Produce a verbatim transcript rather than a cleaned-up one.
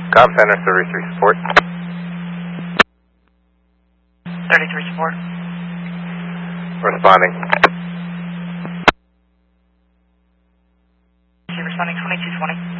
Com Center, thirty-three support. thirty-three support. Responding. Responding twenty-two twenty.